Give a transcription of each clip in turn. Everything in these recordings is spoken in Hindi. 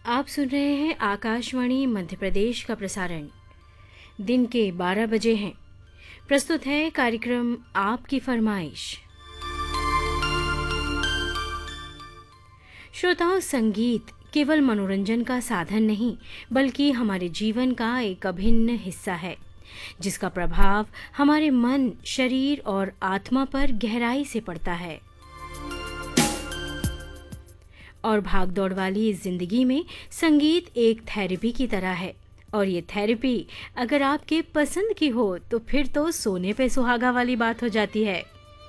आप सुन रहे हैं आकाशवाणी मध्य प्रदेश का प्रसारण। दिन के 12 बजे हैं। प्रस्तुत है कार्यक्रम आपकी फरमाइश। श्रोताओं, संगीत केवल मनोरंजन का साधन नहीं बल्कि हमारे जीवन का एक अभिन्न हिस्सा है, जिसका प्रभाव हमारे मन, शरीर और आत्मा पर गहराई से पड़ता है। और भागदौड़ वाली इस जिंदगी में संगीत एक थेरेपी की तरह है, और ये थेरेपी अगर आपके पसंद की हो तो फिर तो सोने पे सुहागा वाली बात हो जाती है।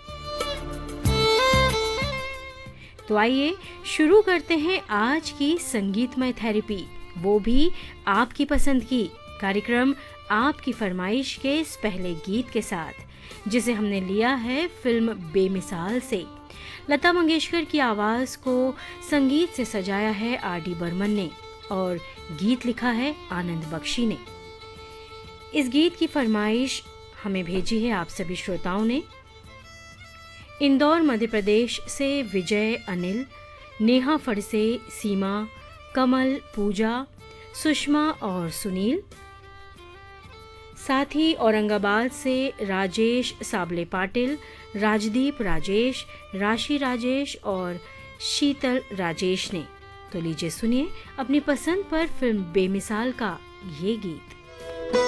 तो आइए शुरू करते हैं आज की संगीतमय थेरेपी, वो भी आपकी पसंद की कार्यक्रम आपकी फरमाइश के इस पहले गीत के साथ, जिसे हमने लिया है फिल्म बेमिसाल से। लता मंगेशकर की आवाज को संगीत से सजाया है आर.डी. बर्मन ने और गीत लिखा है आनंद बख्शी ने। इस गीत की फरमाइश हमें भेजी है आप सभी श्रोताओं ने। इंदौर मध्य प्रदेश से विजय, अनिल, नेहा फड़से, सीमा, कमल, पूजा, सुषमा और सुनील। साथ ही औरंगाबाद से राजेश साबले पाटिल, राजदीप राजेश, राशि राजेश और शीतल राजेश ने। तो लीजिए सुनिए अपनी पसंद पर फिल्म बेमिसाल का ये गीत।